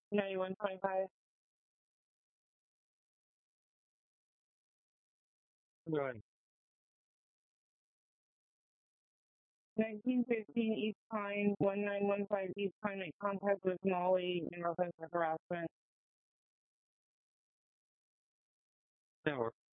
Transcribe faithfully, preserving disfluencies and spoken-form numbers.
ninety-one point five. Right. nineteen fifteen East Pine, one nine one five East Pine, make contact with Molly in reference to harassment. That works.